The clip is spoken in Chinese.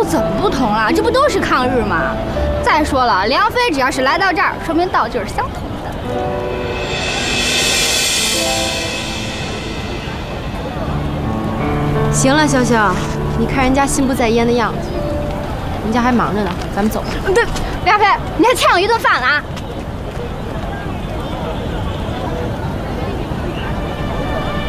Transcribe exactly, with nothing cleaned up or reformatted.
怎么不同了？这不都是抗日吗？再说了，梁飞只要是来到这儿，说明道就是相同的。 行了，潇潇，你看人家心不在焉的样子，人家还忙着呢，咱们走吧。 对，梁飞，你还欠我一顿饭了啊！